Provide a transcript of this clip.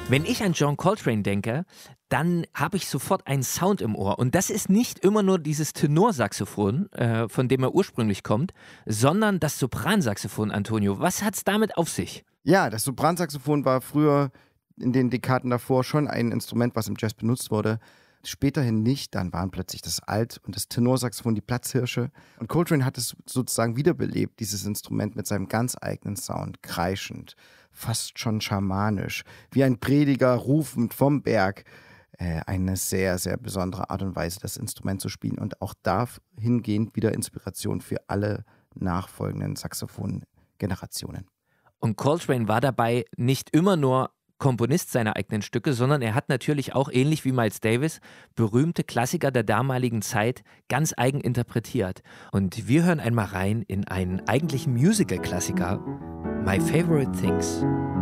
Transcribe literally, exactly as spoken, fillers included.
Wenn ich an John Coltrane denke, dann habe ich sofort einen Sound im Ohr. Und das ist nicht immer nur dieses Tenorsaxophon, äh, von dem er ursprünglich kommt, sondern das Sopransaxophon, Antonio. Was hat's damit auf sich? Ja, das Sopransaxophon war früher in den Dekaden davor schon ein Instrument, was im Jazz benutzt wurde. Späterhin nicht, dann waren plötzlich das Alt- und das Tenorsaxophon die Platzhirsche. Und Coltrane hat es sozusagen wiederbelebt, dieses Instrument mit seinem ganz eigenen Sound, kreischend, fast schon schamanisch, wie ein Prediger rufend vom Berg. Äh, eine sehr, sehr besondere Art und Weise, das Instrument zu spielen und auch dahingehend wieder Inspiration für alle nachfolgenden Saxophon-Generationen. Und Coltrane war dabei nicht immer nur Komponist seiner eigenen Stücke, sondern er hat natürlich auch, ähnlich wie Miles Davis, berühmte Klassiker der damaligen Zeit ganz eigen interpretiert. Und wir hören einmal rein in einen eigentlichen Musical-Klassiker, My Favorite Things.